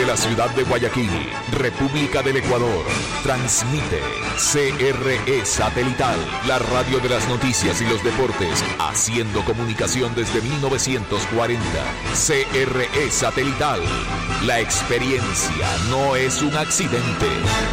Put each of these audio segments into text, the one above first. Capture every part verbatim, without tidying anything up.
Desde la ciudad de Guayaquil, República del Ecuador, transmite C R E Satelital, la radio de las noticias y los deportes, haciendo comunicación desde mil novecientos cuarenta. C R E Satelital, la experiencia no es un accidente.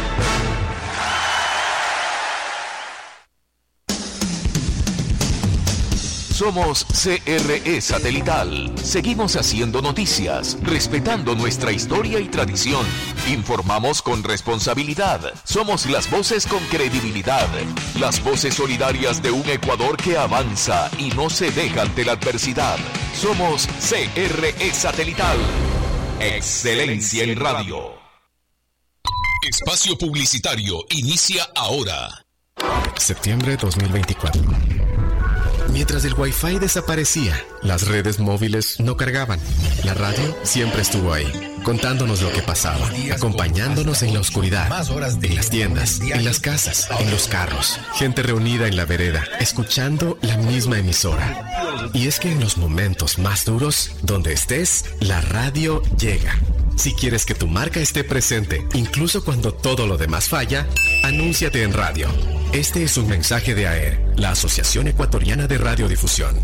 Somos C R E Satelital. Seguimos haciendo noticias, respetando nuestra historia y tradición. Informamos con responsabilidad. Somos las voces con credibilidad. Las voces solidarias de un Ecuador que avanza y no se deja ante la adversidad. Somos C R E Satelital. Excelencia en radio. Espacio publicitario inicia ahora. Septiembre dos mil veinticuatro. Mientras el Wi-Fi desaparecía, las redes móviles no cargaban. La radio siempre estuvo ahí, contándonos lo que pasaba, acompañándonos en la oscuridad, en las tiendas, en las casas, en los carros. Gente reunida en la vereda, escuchando la misma emisora. Y es que en los momentos más duros, donde estés, la radio llega. Si quieres que tu marca esté presente, incluso cuando todo lo demás falla, anúnciate en radio. Este es un mensaje de A E R, la Asociación Ecuatoriana de Radiodifusión.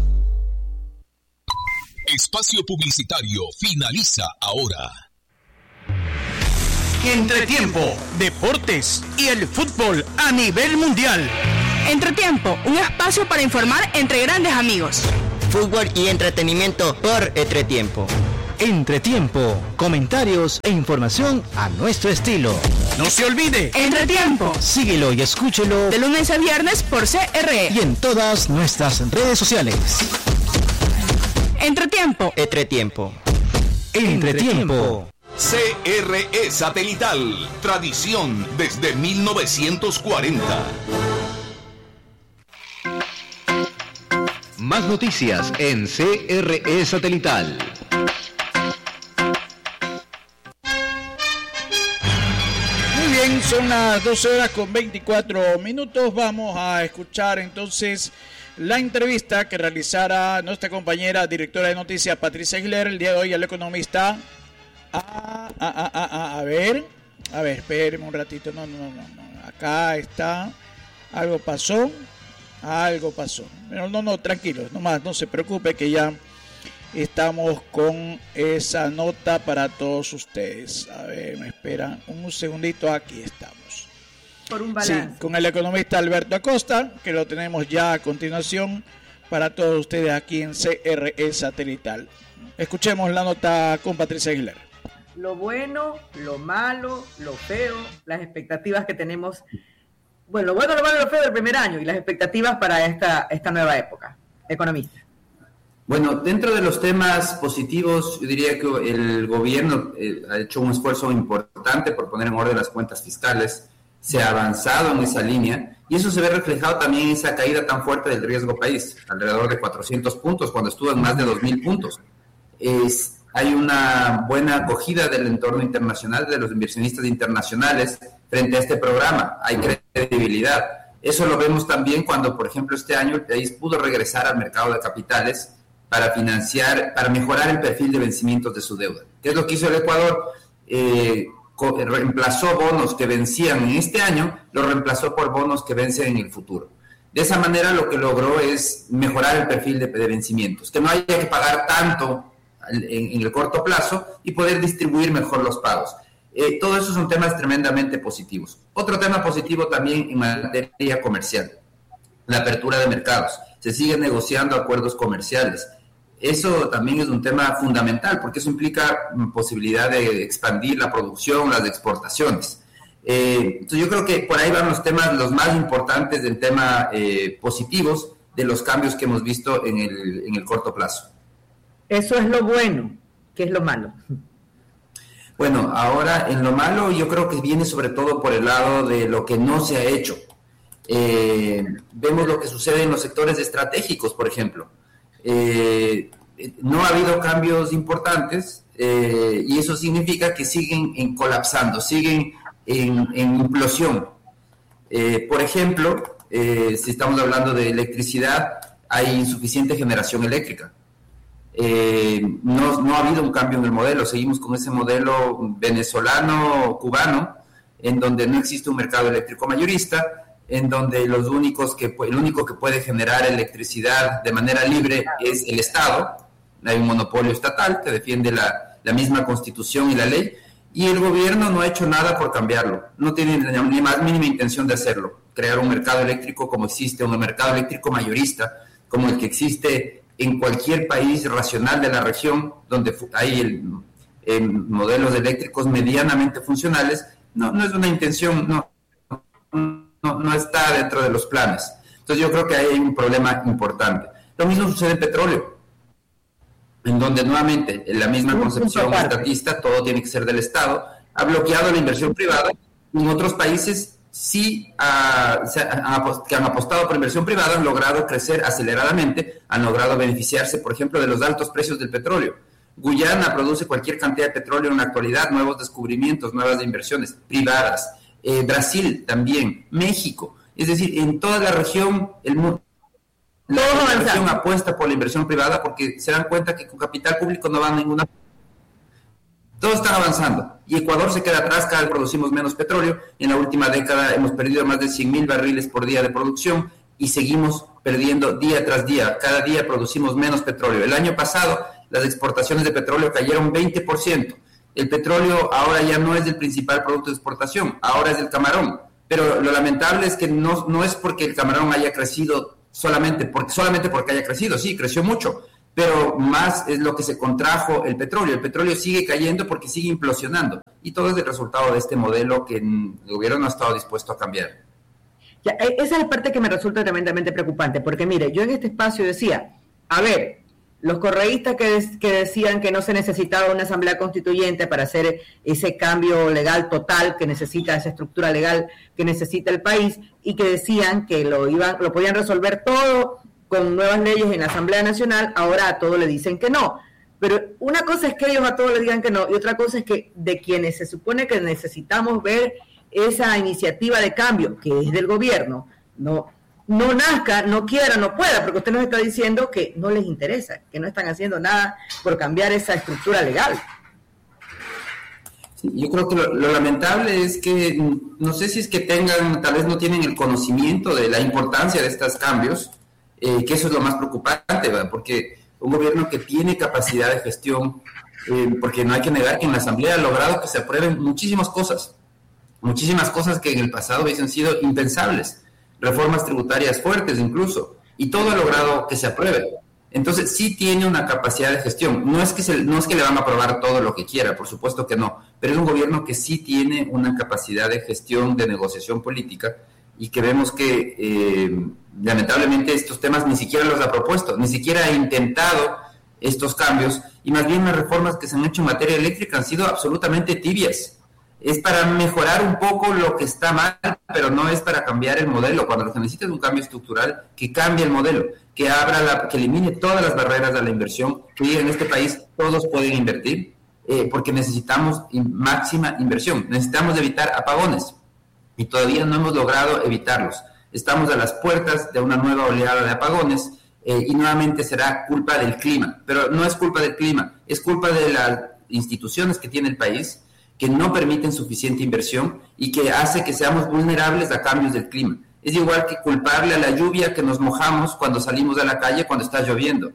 Espacio publicitario finaliza ahora. Entretiempo, deportes y el fútbol a nivel mundial. Entretiempo, un espacio para informar entre grandes amigos. Fútbol y entretenimiento por Entretiempo. Entretiempo, comentarios e información a nuestro estilo. No se olvide. Entretiempo. Síguelo y escúchelo de lunes a viernes por C R E y en todas nuestras redes sociales. Entretiempo. Entretiempo. Entretiempo. C R E Satelital, tradición desde mil novecientos cuarenta. Más noticias en C R E Satelital. Muy bien, son las doce horas con veinticuatro minutos. Vamos a escuchar entonces la entrevista que realizara nuestra compañera directora de noticias Patricia Aguilera el día de hoy al economista. Ah, ah, ah, ah, ah, a ver, a ver, espérenme un ratito. No, no, no, no. Acá está. Algo pasó. Algo pasó. Pero no, no, tranquilos, nomás, no se preocupe que ya estamos con esa nota para todos ustedes. A ver, me esperan un segundito, aquí estamos. Por un balance. Sí, con el economista Alberto Acosta, que lo tenemos ya a continuación para todos ustedes aquí en C R E Satelital. Escuchemos la nota con Patricia Aguilar. Lo bueno, lo malo, lo feo, las expectativas que tenemos. Bueno, lo bueno, lo malo y lo feo del primer año y las expectativas para esta, esta nueva época. Economista. Bueno, dentro de los temas positivos, yo diría que el gobierno eh, ha hecho un esfuerzo importante por poner en orden las cuentas fiscales, se ha avanzado en esa línea y eso se ve reflejado también en esa caída tan fuerte del riesgo país, alrededor de cuatrocientos puntos, cuando estuvo en más de dos mil puntos. Es, hay una buena acogida del entorno internacional, de los inversionistas internacionales frente a este programa, hay credibilidad. Eso lo vemos también cuando, por ejemplo, este año el país pudo regresar al mercado de capitales para financiar, para mejorar el perfil de vencimientos de su deuda. ¿Qué es lo que hizo el Ecuador? Eh, co- reemplazó bonos que vencían en este año, los reemplazó por bonos que vencen en el futuro. De esa manera lo que logró es mejorar el perfil de, de vencimientos, que no haya que pagar tanto en, en el corto plazo y poder distribuir mejor los pagos. Eh, todo eso son temas tremendamente positivos. Otro tema positivo también en materia comercial, la apertura de mercados. Se siguen negociando acuerdos comerciales. Eso también es un tema fundamental porque eso implica posibilidad de expandir la producción, las exportaciones. Eh, entonces yo creo que por ahí van los temas, los más importantes del tema eh, positivos de los cambios que hemos visto en el, en el corto plazo. Eso es lo bueno. ¿Qué es lo malo? Bueno, ahora en lo malo yo creo que viene sobre todo por el lado de lo que no se ha hecho. Eh, vemos lo que sucede en los sectores estratégicos, por ejemplo. Eh, no ha habido cambios importantes eh, y eso significa que siguen en colapsando, siguen en, en implosión. Eh, por ejemplo, eh, si estamos hablando de electricidad, hay insuficiente generación eléctrica. Eh, no, no ha habido un cambio en el modelo, seguimos con ese modelo venezolano-cubano, en donde no existe un mercado eléctrico mayorista, en donde los únicos que, el único que puede generar electricidad de manera libre es el Estado. Hay un monopolio estatal que defiende la, la misma Constitución y la ley, y el gobierno no ha hecho nada por cambiarlo, no tiene ni más mínima intención de hacerlo, crear un mercado eléctrico como existe, un mercado eléctrico mayorista, como el que existe en cualquier país racional de la región, donde hay el, el, modelos eléctricos medianamente funcionales. No, no es una intención, no, no, no está dentro de los planes. Entonces yo creo que ahí hay un problema importante. Lo mismo sucede en petróleo, en donde nuevamente en la misma concepción estatista, todo tiene que ser del Estado, ha bloqueado la inversión privada. En otros países sí uh, se han, que han apostado por inversión privada han logrado crecer aceleradamente, han logrado beneficiarse, por ejemplo, de los altos precios del petróleo. Guyana produce cualquier cantidad de petróleo en la actualidad, nuevos descubrimientos, nuevas inversiones privadas. Eh, Brasil también, México, es decir, en toda la región, el mundo. La región apuesta por la inversión privada porque se dan cuenta que con capital público no van a ninguna. Todo está avanzando y Ecuador se queda atrás, cada vez producimos menos petróleo. En la última década hemos perdido más de cien mil barriles por día de producción y seguimos perdiendo día tras día. Cada día producimos menos petróleo. El año pasado las exportaciones de petróleo cayeron veinte por ciento. El petróleo ahora ya no es el principal producto de exportación, ahora es el camarón. Pero lo lamentable es que no, no es porque el camarón haya crecido solamente porque, solamente porque haya crecido, sí, creció mucho, pero más es lo que se contrajo el petróleo. El petróleo sigue cayendo porque sigue implosionando, y todo es el resultado de este modelo que el gobierno no ha estado dispuesto a cambiar. Ya, esa es la parte que me resulta tremendamente preocupante, porque mire, yo en este espacio decía, a ver, los correístas que, que decían que no se necesitaba una asamblea constituyente para hacer ese cambio legal total que necesita, esa estructura legal que necesita el país, y que decían que lo iban, lo podían resolver todo con nuevas leyes en la Asamblea Nacional, ahora a todo le dicen que no. Pero una cosa es que ellos a todos le digan que no, y otra cosa es que de quienes se supone que necesitamos ver esa iniciativa de cambio, que es del gobierno, no no nazca, no quiera, no pueda, porque usted nos está diciendo que no les interesa, que no están haciendo nada por cambiar esa estructura legal. Sí, yo creo que lo, lo lamentable es que, no sé si es que tengan, tal vez no tienen el conocimiento de la importancia de estos cambios, eh, que eso es lo más preocupante, ¿verdad? Porque un gobierno que tiene capacidad de gestión, eh, porque no hay que negar que en la Asamblea ha logrado que se aprueben muchísimas cosas, muchísimas cosas que en el pasado hubiesen sido impensables, reformas tributarias fuertes incluso, y todo ha logrado que se apruebe. Entonces sí tiene una capacidad de gestión. No es que se, no es que le van a aprobar todo lo que quiera, por supuesto que no, pero es un gobierno que sí tiene una capacidad de gestión, de negociación política, y que vemos que eh, lamentablemente estos temas ni siquiera los ha propuesto, ni siquiera ha intentado estos cambios, y más bien las reformas que se han hecho en materia eléctrica han sido absolutamente tibias. Es para mejorar un poco lo que está mal, pero no es para cambiar el modelo. Cuando lo que necesita es un cambio estructural que cambie el modelo, que abra la, que elimine todas las barreras a la inversión, que en este país todos pueden invertir, eh, porque necesitamos in, máxima inversión, necesitamos evitar apagones, y todavía no hemos logrado evitarlos. Estamos a las puertas de una nueva oleada de apagones, eh, y nuevamente será culpa del clima, pero no es culpa del clima, es culpa de las instituciones que tiene el país, que no permiten suficiente inversión y que hace que seamos vulnerables a cambios del clima. Es igual que culparle a la lluvia que nos mojamos cuando salimos a la calle cuando está lloviendo.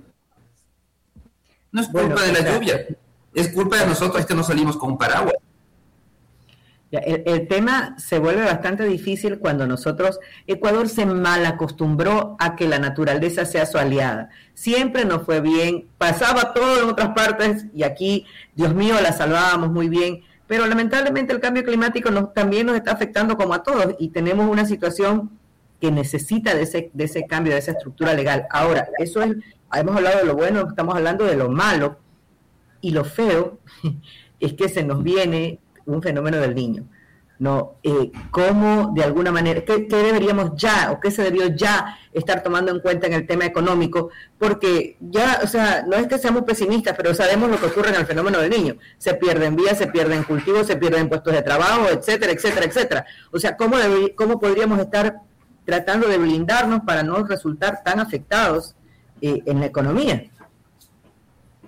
No es culpa bueno, de la lluvia, es culpa de nosotros que no salimos con un paraguas. El, el tema se vuelve bastante difícil cuando nosotros, Ecuador se mal acostumbró a que la naturaleza sea su aliada. Siempre nos fue bien, pasaba todo en otras partes y aquí, Dios mío, la salvábamos muy bien. Pero lamentablemente el cambio climático nos, también nos está afectando como a todos, y tenemos una situación que necesita de ese, de ese cambio, de esa estructura legal. Ahora, eso es, hemos hablado de lo bueno, estamos hablando de lo malo, y lo feo es que se nos viene un fenómeno del Niño. No, eh, ¿cómo de alguna manera, qué, qué deberíamos ya, o qué se debió ya estar tomando en cuenta en el tema económico? Porque ya, o sea, no es que seamos pesimistas, pero sabemos lo que ocurre en el fenómeno del Niño. Se pierden vías, se pierden cultivos, se pierden puestos de trabajo, etcétera, etcétera, etcétera. O sea, ¿cómo, debe, cómo podríamos estar tratando de blindarnos para no resultar tan afectados eh, en la economía?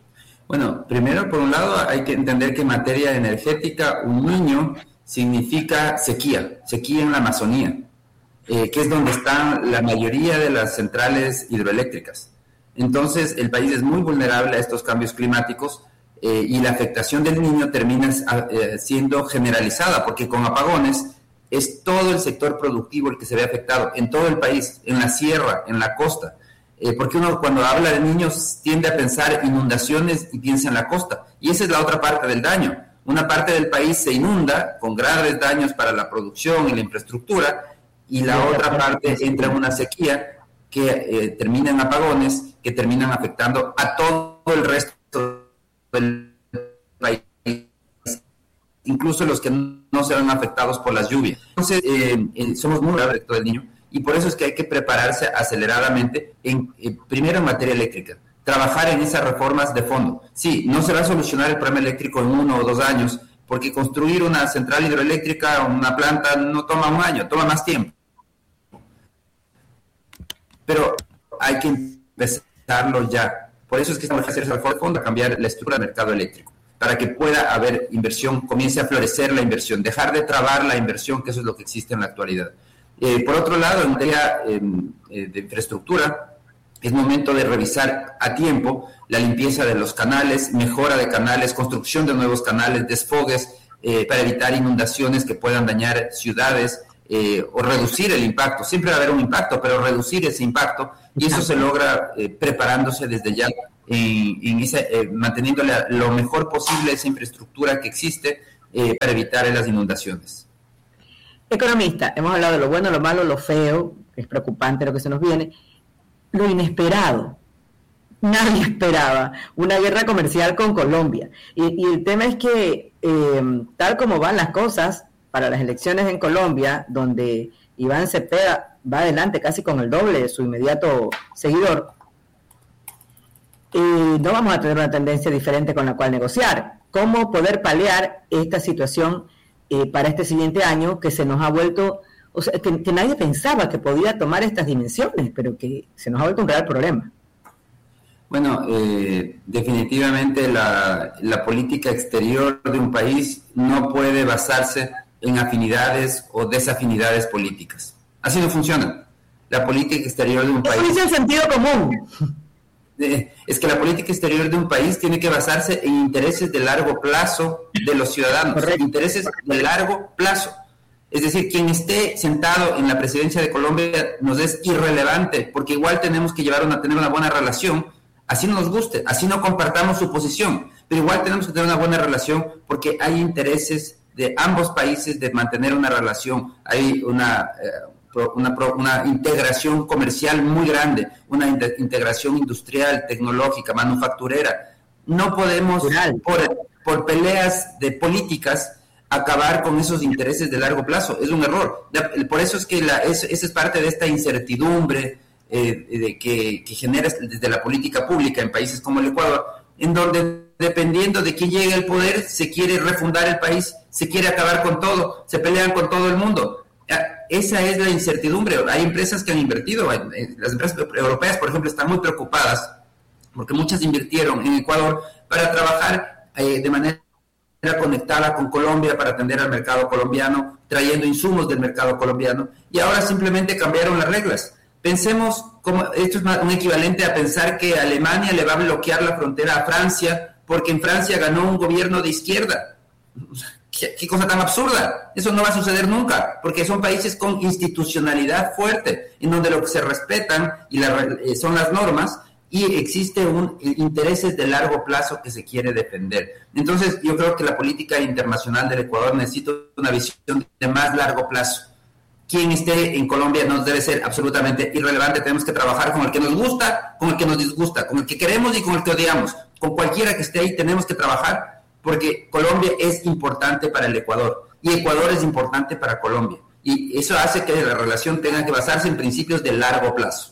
Bueno, primero, por un lado, hay que entender que en materia energética, un niño significa sequía, sequía en la Amazonía, eh, que es donde están la mayoría de las centrales hidroeléctricas. Entonces, el país es muy vulnerable a estos cambios climáticos eh, y la afectación del niño termina eh, siendo generalizada, porque con apagones es todo el sector productivo el que se ve afectado, en todo el país, en la sierra, en la costa. Eh, porque uno cuando habla de niños tiende a pensar inundaciones y piensa en la costa, y esa es la otra parte del daño. Una parte del país se inunda con graves daños para la producción y la infraestructura, y la otra parte entra en una sequía que eh, termina en apagones, que terminan afectando a todo el resto del país, incluso los que no se ven afectados por las lluvias. Entonces, eh, eh, somos muy graves del niño, y por eso es que hay que prepararse aceleradamente, en, en, primero en materia eléctrica, trabajar en esas reformas de fondo. Sí, no se va a solucionar el problema eléctrico en uno o dos años, porque construir una central hidroeléctrica o una planta no toma un año, toma más tiempo. Pero hay que empezarlo ya. Por eso es que estamos haciendo esa reforma de fondo, a cambiar la estructura del mercado eléctrico, para que pueda haber inversión, comience a florecer la inversión, dejar de trabar la inversión, que eso es lo que existe en la actualidad. Eh, por otro lado, en materia eh, eh, de infraestructura, es momento de revisar a tiempo la limpieza de los canales, mejora de canales, construcción de nuevos canales, desfogues, eh, para evitar inundaciones que puedan dañar ciudades eh, o reducir el impacto. Siempre va a haber un impacto, pero reducir ese impacto, y eso se logra eh, preparándose desde ya, en, en esa, eh, manteniendo la, lo mejor posible esa infraestructura que existe eh, para evitar las inundaciones. Economista, hemos hablado de lo bueno, lo malo, lo feo, es preocupante lo que se nos viene, lo inesperado. Nadie esperaba una guerra comercial con Colombia. Y, y el tema es que, eh, tal como van las cosas para las elecciones en Colombia, donde Iván Cepeda va adelante casi con el doble de su inmediato seguidor, eh, no vamos a tener una tendencia diferente con la cual negociar. ¿Cómo poder paliar esta situación Eh, para este siguiente año, que se nos ha vuelto, o sea, que, que nadie pensaba que podía tomar estas dimensiones, pero que se nos ha vuelto un real problema? Bueno, eh, definitivamente la, la política exterior de un país no puede basarse en afinidades o desafinidades políticas. Así no funciona. La política exterior de un país... Eso dice el sentido común. Es que la política exterior de un país tiene que basarse en intereses de largo plazo de los ciudadanos. Correcto. Intereses de largo plazo. Es decir, quien esté sentado en la presidencia de Colombia nos es irrelevante, porque igual tenemos que llevar una, tener una buena relación, así no nos guste, así no compartamos su posición, pero igual tenemos que tener una buena relación porque hay intereses de ambos países de mantener una relación, hay una... Eh, Una, una integración comercial muy grande, una integración industrial, tecnológica, manufacturera. No podemos, por, por peleas de políticas, acabar con esos intereses de largo plazo. Es un error. Por eso es que la, es, esa es parte de esta incertidumbre eh, de que, que genera desde la política pública en países como el Ecuador, en donde, dependiendo de quién llegue al poder, se quiere refundar el país, se quiere acabar con todo, se pelean con todo el mundo. Esa es la incertidumbre. Hay empresas que han invertido, las empresas europeas, por ejemplo, están muy preocupadas porque muchas invirtieron en Ecuador para trabajar eh, de manera conectada con Colombia, para atender al mercado colombiano, trayendo insumos del mercado colombiano, y ahora simplemente cambiaron las reglas. Pensemos, como esto es un equivalente a pensar que Alemania le va a bloquear la frontera a Francia porque en Francia ganó un gobierno de izquierda. ¿Qué, qué cosa tan absurda? Eso no va a suceder nunca, porque son países con institucionalidad fuerte, en donde lo que se respetan y la, eh, son las normas, y existe un eh, intereses de largo plazo que se quiere defender. Entonces, yo creo que la política internacional del Ecuador necesita una visión de más largo plazo. Quien esté en Colombia nos debe ser absolutamente irrelevante. Tenemos que trabajar con el que nos gusta, con el que nos disgusta, con el que queremos y con el que odiamos. Con cualquiera que esté ahí tenemos que trabajar, porque Colombia es importante para el Ecuador y Ecuador es importante para Colombia. Y eso hace que la relación tenga que basarse en principios de largo plazo.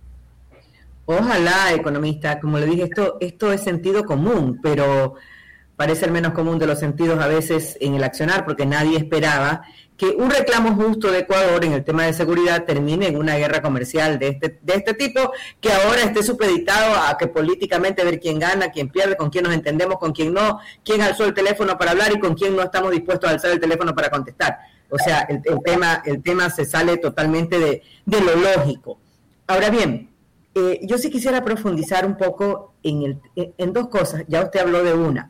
Ojalá, economista, como le dije, esto, esto es sentido común, pero parece el menos común de los sentidos a veces en el accionar, porque nadie esperaba que un reclamo justo de Ecuador en el tema de seguridad termine en una guerra comercial de este, de este tipo, que ahora esté supeditado a que políticamente ver quién gana, quién pierde, con quién nos entendemos, con quién no, quién alzó el teléfono para hablar y con quién no estamos dispuestos a alzar el teléfono para contestar. O sea, el, el tema el tema se sale totalmente de, de lo lógico. Ahora bien, eh, yo sí quisiera profundizar un poco en, el, en dos cosas. Ya usted habló de una.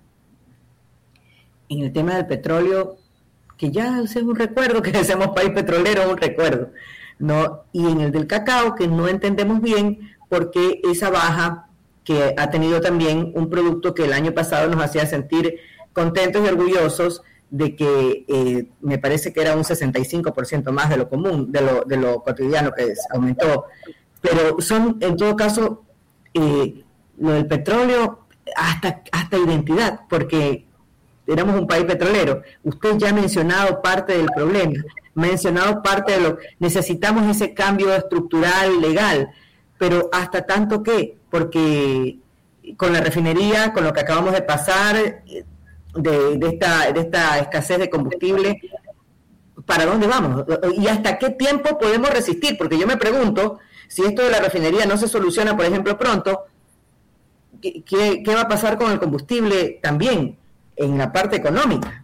En el tema del petróleo, que ya es un recuerdo, que seamos país petrolero, un recuerdo, ¿no? Y en el del cacao, que no entendemos bien por qué esa baja que ha tenido también un producto que el año pasado nos hacía sentir contentos y orgullosos de que eh, me parece que era un sesenta y cinco por ciento más de lo común, de lo, de lo cotidiano que es, aumentó. Pero son, en todo caso, eh, lo del petróleo hasta, hasta identidad, porque éramos un país petrolero. Usted ya ha mencionado parte del problema, ha mencionado parte de lo necesitamos ese cambio estructural, legal, pero hasta tanto que, porque con la refinería, con lo que acabamos de pasar, de, de, esta, de esta escasez de combustible, ¿para dónde vamos? ¿Y hasta qué tiempo podemos resistir? Porque yo me pregunto, si esto de la refinería no se soluciona, por ejemplo, pronto, ¿qué, qué, qué va a pasar con el combustible también en la parte económica?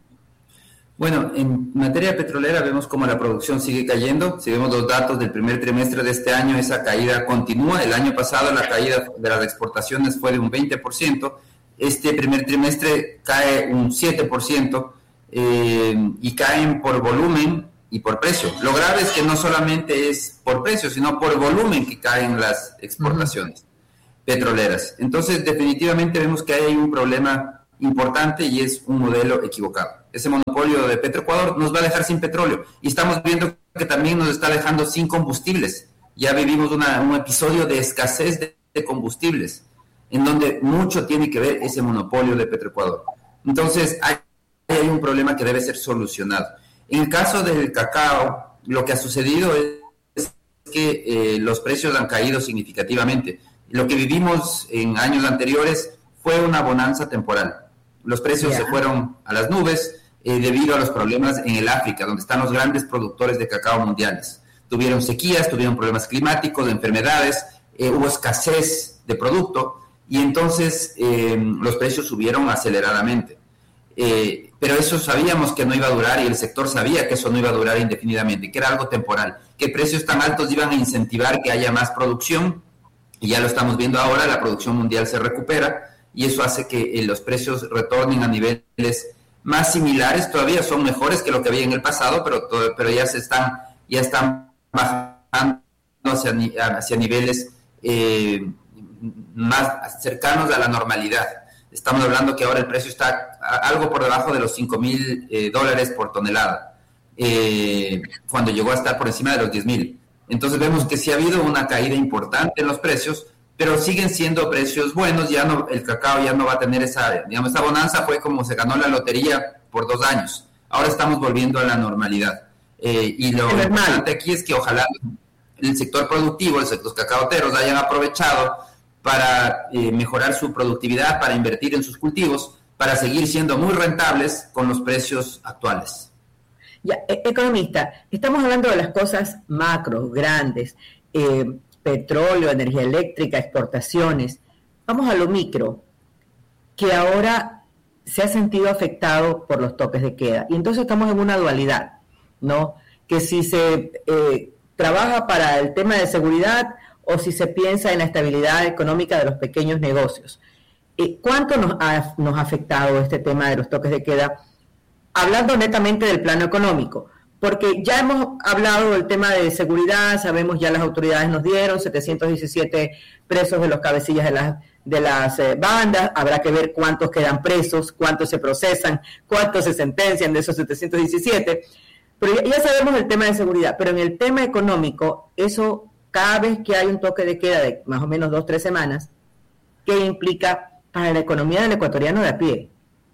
Bueno, en materia petrolera vemos cómo la producción sigue cayendo. Si vemos los datos del primer trimestre de este año, esa caída continúa. El año pasado la caída de las exportaciones fue de un veinte por ciento. Este primer trimestre cae un siete por ciento eh, y caen por volumen y por precio. Lo grave es que no solamente es por precio, sino por volumen que caen las exportaciones uh-huh. petroleras. Entonces, definitivamente vemos que hay un problema importante y es un modelo equivocado. Ese monopolio de Petroecuador nos va a dejar sin petróleo y estamos viendo que también nos está dejando sin combustibles. Ya vivimos una, un episodio de escasez de, de combustibles en donde mucho tiene que ver ese monopolio de Petroecuador. Entonces hay, hay un problema que debe ser solucionado. En el caso del cacao, lo que ha sucedido es que eh, los precios han caído significativamente. Lo que vivimos en años anteriores fue una bonanza temporal. Los precios yeah. se fueron a las nubes eh, debido a los problemas en el África, donde están los grandes productores de cacao mundiales. Tuvieron sequías, tuvieron problemas climáticos, de enfermedades, eh, hubo escasez de producto y entonces eh, los precios subieron aceleradamente. Eh, pero eso sabíamos que no iba a durar y el sector sabía que eso no iba a durar indefinidamente, que era algo temporal, que precios tan altos iban a incentivar que haya más producción y ya lo estamos viendo ahora, la producción mundial se recupera y eso hace que eh, los precios retornen a niveles más similares, todavía son mejores que lo que había en el pasado, pero, todo, pero ya se están, ya están bajando hacia, hacia niveles eh, más cercanos a la normalidad. Estamos hablando que ahora el precio está algo por debajo de los cinco mil eh, dólares por tonelada, eh, cuando llegó a estar por encima de los diez mil. Entonces vemos que sí ha habido una caída importante en los precios, pero siguen siendo precios buenos. Ya no, el cacao ya no va a tener esa, digamos, esa bonanza fue como se ganó la lotería por dos años. Ahora estamos volviendo a la normalidad. Eh, y lo es importante normal. Aquí es que ojalá el sector productivo, los cacaoteros hayan aprovechado para eh, mejorar su productividad, para invertir en sus cultivos, para seguir siendo muy rentables con los precios actuales. Ya, economista, estamos hablando de las cosas macro, grandes, eh, petróleo, energía eléctrica, exportaciones. Vamos a lo micro, que ahora se ha sentido afectado por los toques de queda. Y entonces estamos en una dualidad, ¿no? Que si se eh, trabaja para el tema de seguridad o si se piensa en la estabilidad económica de los pequeños negocios. Eh, ¿Cuánto nos ha, nos ha afectado este tema de los toques de queda? Hablando netamente del plano económico, porque ya hemos hablado del tema de seguridad, sabemos ya las autoridades nos dieron setecientos diecisiete presos de los cabecillas de las, de las eh, bandas, habrá que ver cuántos quedan presos, cuántos se procesan, cuántos se sentencian de esos setecientos diecisiete, pero ya, ya sabemos el tema de seguridad, pero en el tema económico, eso cada vez que hay un toque de queda de más o menos dos, tres semanas, ¿qué implica para la economía del ecuatoriano de a pie?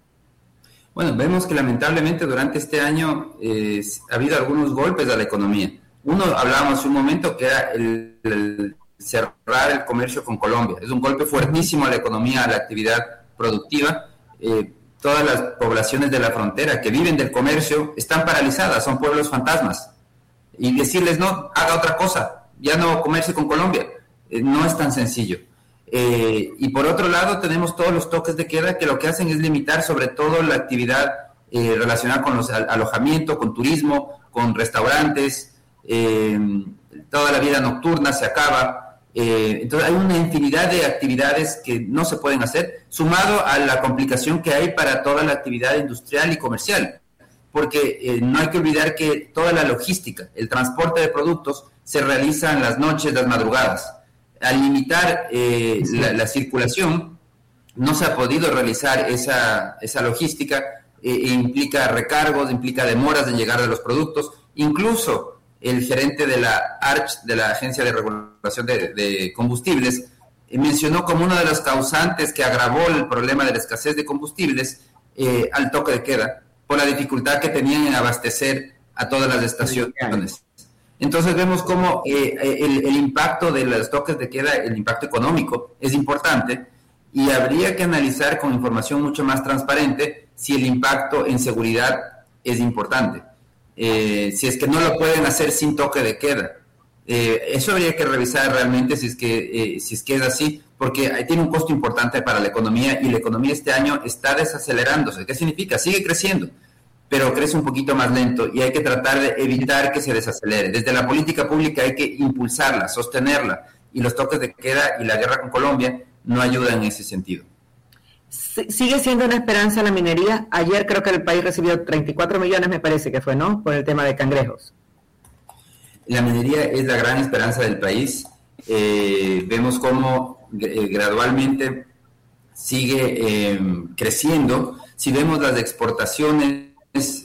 Bueno, vemos que lamentablemente durante este año eh, ha habido algunos golpes a la economía. Uno, hablábamos hace un momento, que era el, el cerrar el comercio con Colombia. Es un golpe fuertísimo a la economía, a la actividad productiva. eh, todas las poblaciones de la frontera que viven del comercio están paralizadas, son pueblos fantasmas. Y decirles, no, haga otra cosa, ya no comercie con Colombia, eh, no es tan sencillo. Eh, y por otro lado tenemos todos los toques de queda que lo que hacen es limitar sobre todo la actividad eh, relacionada con los al- alojamiento, con turismo, con restaurantes, eh, toda la vida nocturna se acaba. Eh, entonces hay una infinidad de actividades que no se pueden hacer, sumado a la complicación que hay para toda la actividad industrial y comercial, porque eh, no hay que olvidar que toda la logística, el transporte de productos se realiza en las noches, las madrugadas. Al limitar eh, sí. la, la circulación, no se ha podido realizar esa, esa logística, eh, e implica recargos, implica demoras en llegar de los productos. Incluso el gerente de la A R C H, de la Agencia de Regulación de, de Combustibles, eh, mencionó como uno de los causantes que agravó el problema de la escasez de combustibles eh, al toque de queda, por la dificultad que tenían en abastecer a todas las estaciones. Entonces vemos cómo eh, el, el impacto de los toques de queda, el impacto económico, es importante y habría que analizar con información mucho más transparente si el impacto en seguridad es importante. Eh, si es que no lo pueden hacer sin toque de queda. Eh, eso habría que revisar realmente si es que, eh, si es que es así, porque tiene un costo importante para la economía y la economía este año está desacelerándose. ¿Qué significa? Sigue creciendo, pero crece un poquito más lento y hay que tratar de evitar que se desacelere. Desde la política pública hay que impulsarla, sostenerla, y los toques de queda y la guerra con Colombia no ayudan en ese sentido. Sigue siendo una esperanza la minería. Ayer creo que el país recibió treinta y cuatro millones, me parece que fue, ¿no? Por el tema de cangrejos. La minería es la gran esperanza del país. Eh, vemos cómo eh, gradualmente sigue eh, creciendo. Si vemos las exportaciones